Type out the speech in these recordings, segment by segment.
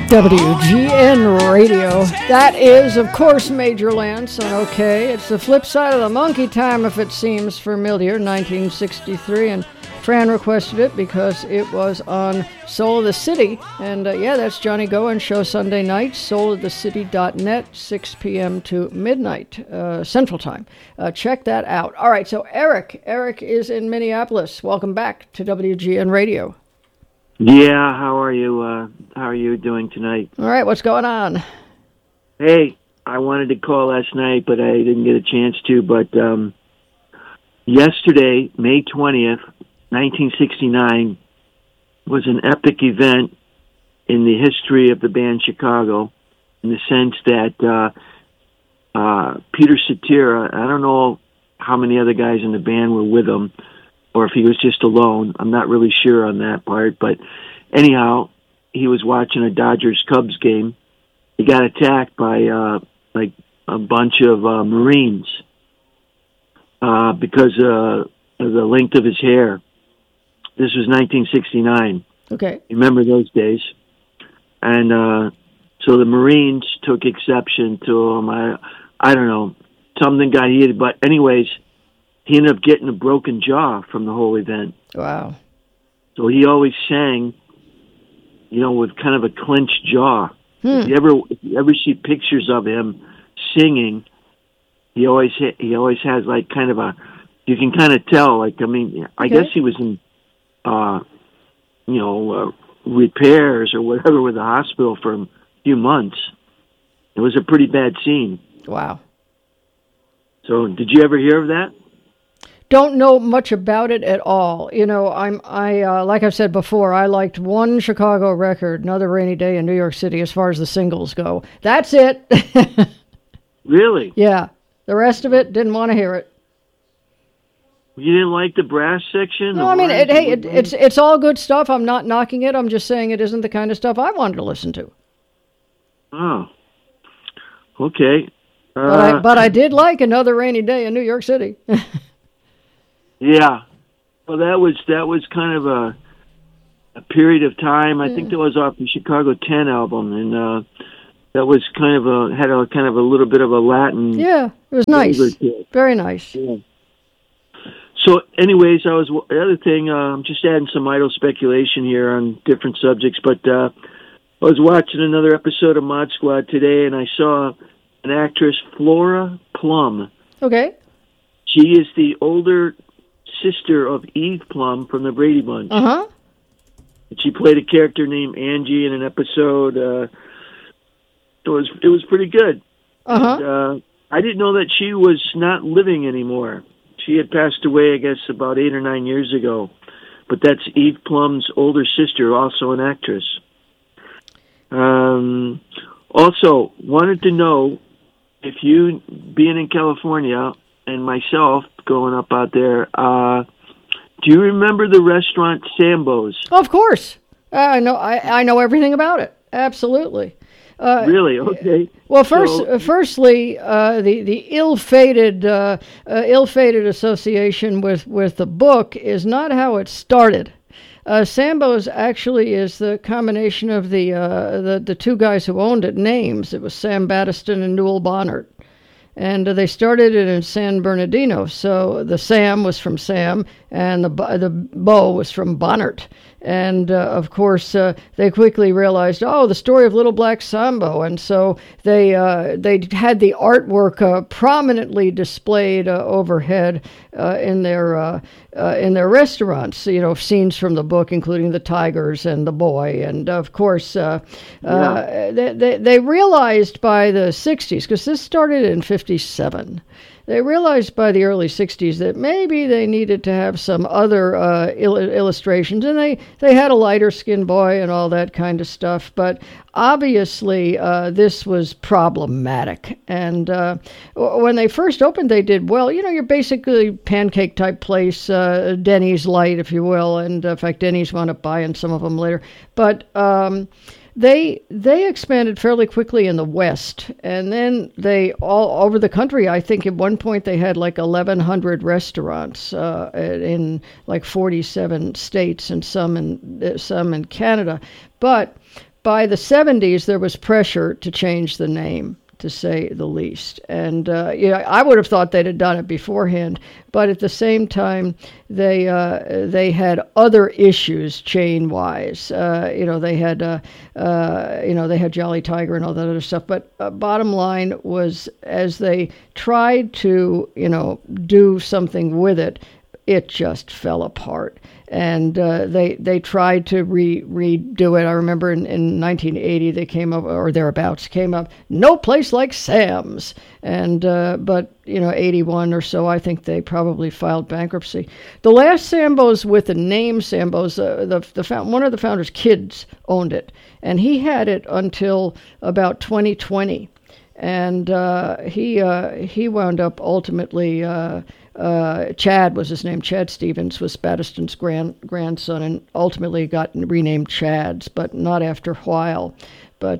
WGN Radio. That is, of course, Major Lance on OK. It's the flip side of the monkey time, if it seems familiar, 1963. And Fran requested it because it was on Soul of the City. And yeah, that's Johnny Goen show Sunday night, soulofthecity.net, 6 p.m. to midnight Central Time. Check that out. All right, so Eric is in Minneapolis. Welcome back to WGN Radio. Yeah, how are you? How are you doing tonight? All right, what's going on? Hey, I wanted to call last night, but I didn't get a chance to. But yesterday, May 20th, 1969, was an epic event in the history of the band Chicago, in the sense that Peter Cetera, I don't know how many other guys in the band were with him, or if he was just alone. I'm not really sure on that part. But anyhow, he was watching a Dodgers-Cubs game. He got attacked by like a bunch of Marines because of the length of his hair. This was 1969. Okay. Remember those days? And so the Marines took exception to him. I don't know. Something got heated. But anyways, he ended up getting a broken jaw from the whole event. Wow. So he always sang, you know, with kind of a clenched jaw. If you ever see pictures of him singing, he always has like kind of a, you can kind of tell, like, I mean, I guess he was in, repairs or whatever with the hospital for a few months. It was a pretty bad scene. Wow. So did you ever hear of that? Don't know much about it at all. You know, I like I've said before, I liked one Chicago record, Another Rainy Day in New York City, as far as the singles go. That's it. Really? Yeah. The rest of it, didn't want to hear it. You didn't like the brass section? No, I mean, it's all good stuff. I'm not knocking it. I'm just saying it isn't the kind of stuff I wanted to listen to. Oh. Okay. But I did like Another Rainy Day in New York City. Yeah, well, that was kind of a period of time. I think that was off the Chicago 10 album, and that was kind of had a kind of a little bit of a Latin. Yeah, it was nice, very nice. Yeah. So, anyways, the other thing. I'm just adding some idle speculation here on different subjects, but I was watching another episode of Mod Squad today, and I saw an actress, Flora Plum. Okay. She is the older sister of Eve Plum from the Brady Bunch. Uh-huh. She played a character named Angie in an episode. It was pretty good. Uh-huh. And, I didn't know that she was not living anymore. She had passed away, I guess, about 8 or 9 years ago. But that's Eve Plum's older sister, also an actress. Also, wanted to know if you, being in California, and myself going up out there, do you remember the restaurant Sambo's? Of course. I know everything about it. Absolutely. Really? Okay. Well, firstly, the ill-fated association with the book is not how it started. Sambo's actually is the combination of the two guys who owned it names. It was Sam Battiston and Newell Bonnert. And they started it in San Bernardino. So the Sam was from Sam, and the Bo was from Bonnert. And, of course, they quickly realized, the story of Little Black Sambo. And so they had the artwork prominently displayed overhead in their restaurants, you know, scenes from the book, including the tigers and the boy. And, of course, they realized by the 60s, because this started in 57, they realized by the early 60s that maybe they needed to have some other illustrations, and they had a lighter-skinned boy and all that kind of stuff, but obviously this was problematic. And when they first opened, they did well. You know, you're basically pancake-type place, Denny's light, if you will, and in fact, Denny's wound up buying some of them later. But They expanded fairly quickly in the West, and then they all over the country. I think at one point they had like 1,100 restaurants in like 47 states and some in Canada. But by the 70s, there was pressure to change the name, to say the least. And I would have thought they'd have done it beforehand, but at the same time, they had other issues chain-wise. They had Jolly Tiger and all that other stuff. But bottom line was, as they tried to do something with it, it just fell apart. And they tried to redo it. I remember in 1980 they came up, or thereabouts, came up, no place like Sam's. And but 81 or so, I think they probably filed bankruptcy. The last Sambo's with the name Sambo's, one of the founders' kids owned it, and he had it until about 2020, and he wound up ultimately. Chad was his name. Chad Stevens was Battiston's grandson, and ultimately got renamed Chad's, but not after a while. But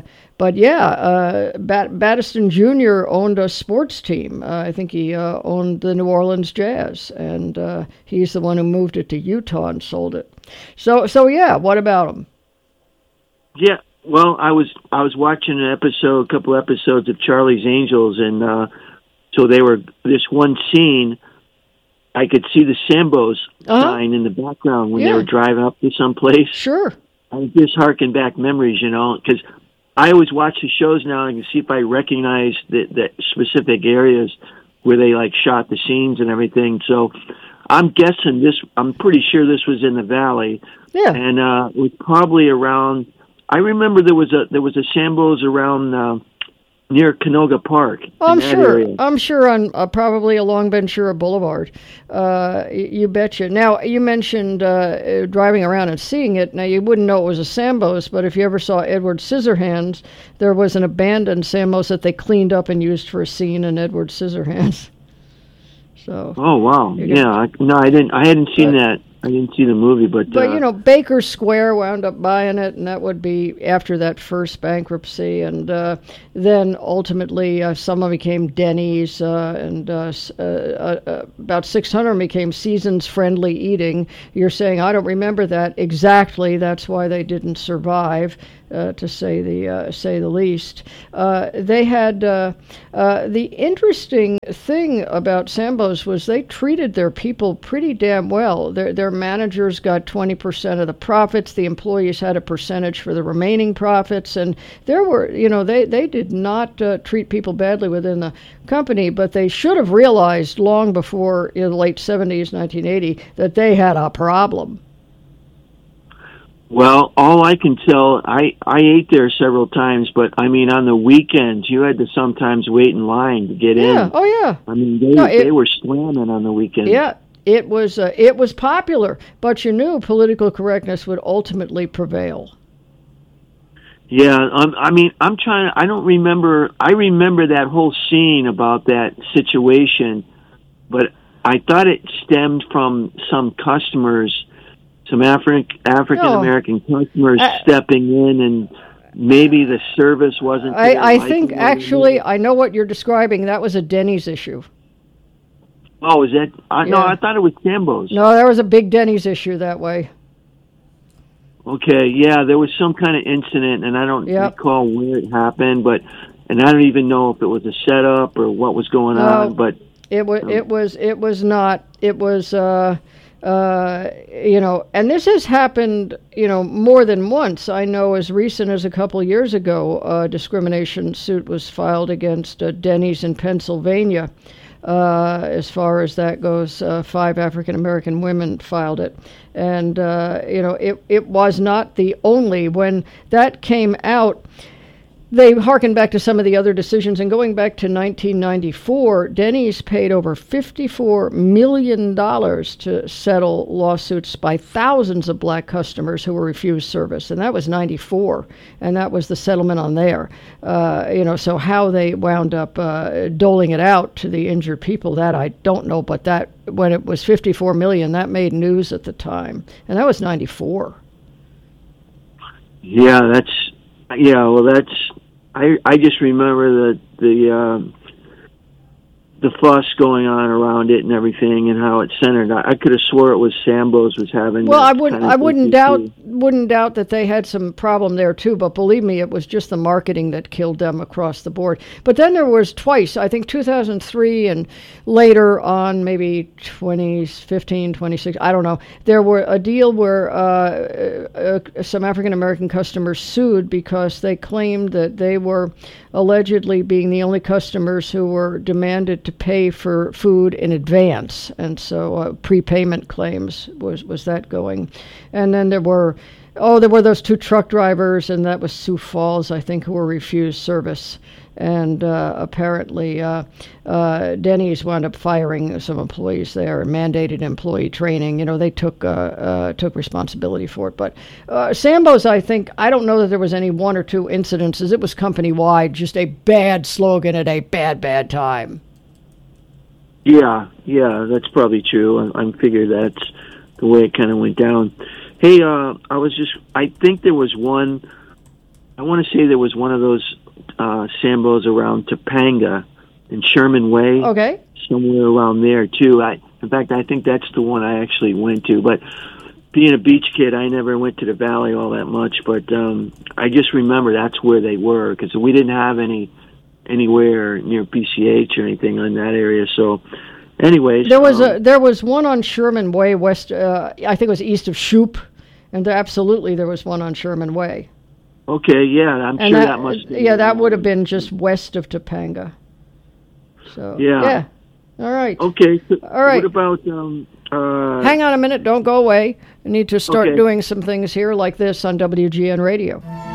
Battiston Jr. owned a sports team. I think he owned the New Orleans Jazz, and he's the one who moved it to Utah and sold it. So yeah, what about him? Yeah, well, I was watching a couple episodes of Charlie's Angels, and so they were, this one scene, I could see the Sambo's sign in the background when they were driving up to some place. Sure. I just harken back memories, because I always watch the shows now and can see if I recognize the specific areas where they shot the scenes and everything. So I'm pretty sure this was in the Valley. Yeah. And it was probably around, I remember there was a Sambo's around near Canoga Park. I'm sure on probably along Ventura Boulevard. You betcha. Now, you mentioned driving around and seeing it. Now, you wouldn't know it was a Sambo's, but if you ever saw Edward Scissorhands, there was an abandoned Sambo's that they cleaned up and used for a scene in Edward Scissorhands. So. Oh wow! Yeah, I didn't. I hadn't seen that. I didn't see the movie, but Baker Square wound up buying it, and that would be after that first bankruptcy, and then ultimately some of it became Denny's, and about 600 became Seasons Friendly Eating. You're saying I don't remember that exactly. That's why they didn't survive, to say the least. They had the interesting thing about Sambo's was they treated their people pretty damn well. Their managers got 20% of the profits. The employees had a percentage for the remaining profits, and there were, they did not treat people badly within the company, but they should have realized long before in the late 70s, 1980, that they had a problem. Well, all I can tell, I ate there several times, but I mean, on the weekends, you had to sometimes wait in line to get in. Oh yeah. I mean, they were slamming on the weekends. Yeah. It was popular, but you knew political correctness would ultimately prevail. Yeah, I don't remember. I remember that whole scene about that situation, but I thought it stemmed from some customers, some African American customers stepping in, and maybe the service wasn't. I think actually, I know what you're describing. That was a Denny's issue. Oh, is that? No, I thought it was Sambo's. No, there was a big Denny's issue that way. Okay, yeah, there was some kind of incident, and I don't recall where it happened, and I don't even know if it was a setup or what was going on. But it was not. It was and this has happened, more than once. I know as recent as a couple years ago, a discrimination suit was filed against Denny's in Pennsylvania. As far as that goes, 5 African American women filed it, and it was not the only. When that came out, they harkened back to some of the other decisions, and going back to 1994, Denny's paid over $54 million to settle lawsuits by thousands of black customers who were refused service, and that was 94, and that was the settlement on there. So how they wound up doling it out to the injured people, that I don't know, but that when it was $54 million, that made news at the time, and that was 94. Yeah, I just remember the the fuss going on around it and everything, and how it's centered. I could have swore it was Sambo's was having. Well, that I wouldn't doubt that they had some problem there too. But believe me, it was just the marketing that killed them across the board. But then there was twice, I think 2003 and later on, maybe 2015, 26. I don't know. There were a deal where some African American customers sued because they claimed that they were allegedly being the only customers who were demanded to pay for food in advance, and so prepayment claims was that going. And then there were those two truck drivers, and that was Sioux Falls, I think, who were refused service. And apparently Denny's wound up firing some employees there and mandated employee training. You know, they took responsibility for it. But Sambo's, I don't know that there was any one or two incidences. It was company-wide, just a bad slogan at a bad time. Yeah, that's probably true. I figure that's the way it kind of went down. Hey, I think there was one, I want to say there was one of those Sambo's around Topanga and Sherman Way. Okay. Somewhere around there, too. In fact, I think that's the one I actually went to. But being a beach kid, I never went to the Valley all that much. But I just remember that's where they were, because we didn't have anywhere near PCH or anything in that area. So, anyways. There was one on Sherman Way, west, I think it was east of Shoup. And absolutely there was one on Sherman Way. Okay, yeah, I'm sure that must be. Yeah, that would have been just west of Topanga. So yeah. All right. Okay. So all right. What about hang on a minute, don't go away. I need to start doing some things here like this on WGN Radio.